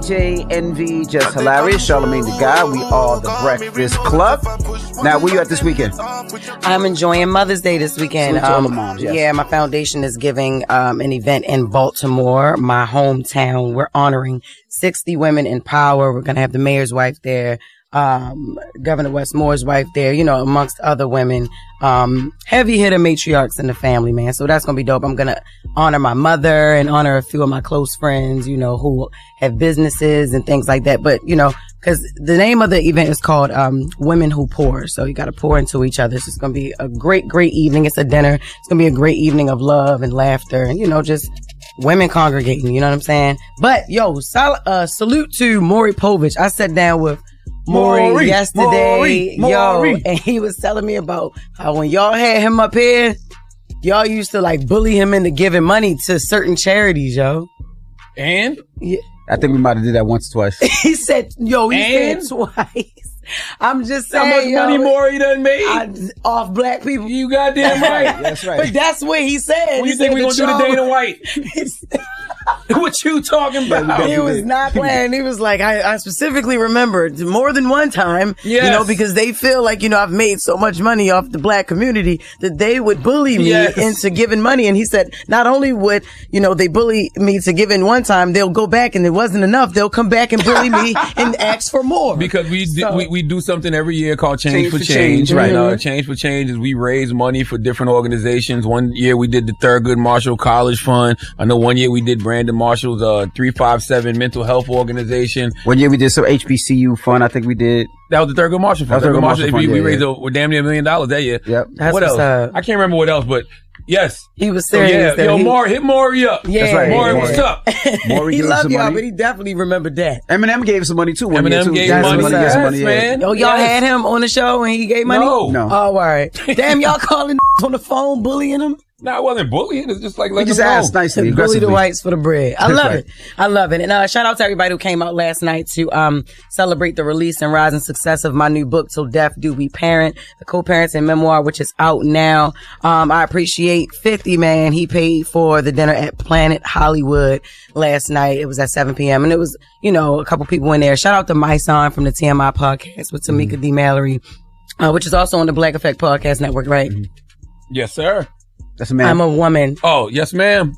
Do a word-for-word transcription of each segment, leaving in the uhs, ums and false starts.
J, Envy, Just Hilarious, Charlamagne the Guy. We are the Breakfast Club. Now, where you at this weekend? I'm enjoying Mother's Day this weekend. Salute to all Um, the moms, yes. Yeah, my foundation is giving um, an event in Baltimore, my hometown. We're honoring sixty women in power. We're going to have the mayor's wife there, um, Governor Westmore's wife there, you know, amongst other women. Um, heavy hitter matriarchs in the family, man. So that's going to be dope. I'm going to honor my mother and honor a few of my close friends, you know, who have businesses and things like that. But, you know, because the name of the event is called um, Women Who Pour. So you got to pour into each other. So it's going to be a great, great evening. It's a dinner. It's going to be a great evening of love and laughter and, you know, just women congregating. You know what I'm saying? But, yo, sal- uh, salute to Maury Povich. I sat down with Maury, Maury yesterday, Maury, Maury. yo, and he was telling me about how when y'all had him up here, y'all used to like bully him into giving money to certain charities, yo. And? Yeah. I think we might have did that once or twice. He said, yo, he And? said twice. I'm just saying, How much yo, money Maury done made? I, off black people. You goddamn right. That's right. But that's what he said. What do He you think said we gonna do Charles- to Dana White? What you talking about? He was not playing. He was like, I, I specifically remembered more than one time, Yes. you know, because they feel like, you know, I've made so much money off the black community that they would bully me Yes. into giving money. And he said, not only would, you know, they bully me to give in one time, they'll go back and it wasn't enough. They'll come back and bully me and ask for more. Because we, So- do, we we do something every year called Change, Change for for Change, Change, right? right. Uh, Change for Change is we raise money for different organizations. One year we did the Thurgood Marshall College Fund. I know one year we did Brandon Marshall's uh three five seven mental health organization. One year we did some H B C U fun. I think we did. That was the Thurgood Marshall Fund. That was Thurgood Thurgood Marshall, Marshall we, Fund, we yeah, raised yeah. over damn near a million dollars that year. Yep. That's what what's else? up. I can't remember what else, but yes. He was So serious. yeah, yo, he, Maury, hit Maury up. Yeah, That's right. Maury, Yeah, what's yeah. up? Maury he gave us loved some y'all, money. but he definitely remembered that. Eminem gave some money too. One year Eminem too. gave Got some money. money, got some Yes, money, yeah. man. Yo, y'all Yes. had him on the show and he gave money? No. No. Oh, all right. Damn, y'all calling on the phone, bullying him? No, it wasn't bullying. It's just like We let just them know. asked nicely, Bully the aggressively. whites for the bread. I That's love right. it. I love it. And uh, shout out to everybody who came out last night to um celebrate the release and rise and success of my new book, Till Death Do We Parent, the co-parenting memoir, which is out now. Um, I appreciate fifty, man. He paid for the dinner at Planet Hollywood last night. It was at seven p.m. and it was, you know, a couple people in there. Shout out to my son from the T M I podcast with Tamika D. Mallory, uh, which is also on the Black Effect Podcast Network, right? Yes, sir. That's a man. I'm a woman. Oh, yes, ma'am.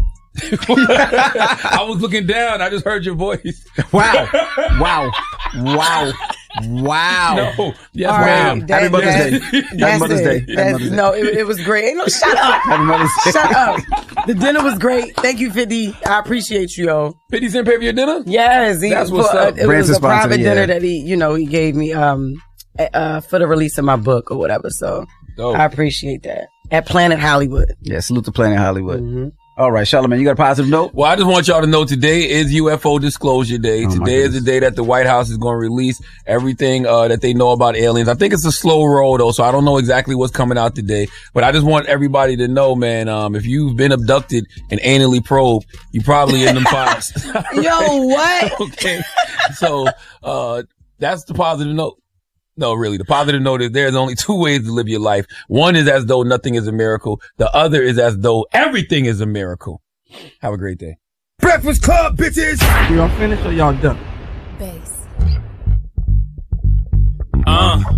I was looking down. I just heard your voice. Wow. Wow. Wow. Wow. No. Yes, All right, ma'am. that- Happy Mother's that- Day. Happy That's Mother's it. Day. Happy That's- Mother's Day. No, it, it was great. Ain't no, shut up. Happy Mother's Day. Shut up. The dinner was great. Thank you, fifty. I appreciate you, yo. fifty cent pay for your dinner? Yes. He, That's what's for, up. Uh, it Branson was a private sponsored, yeah. dinner that he, you know, he gave me um uh, for the release of my book or whatever. So Dope. I appreciate that. At Planet Hollywood. Yeah, salute to Planet Hollywood. Mm-hmm. All right, Charlamagne, you got a positive note? Well, I just want y'all to know today is U F O Disclosure Day. Oh, my Today is the goodness. day that the White House is going to release everything uh, that they know about aliens. I think it's a slow roll, though, so I don't know exactly what's coming out today. But I just want everybody to know, man, um, if you've been abducted and anally probed, you probably in them files. Yo, what? Okay. So uh, that's the positive note. No, really. The positive note is there's only two ways to live your life. One is as though nothing is a miracle. The other is as though everything is a miracle. Have a great day. Breakfast Club, bitches! Y'all finished or y'all done? Bass. Uh.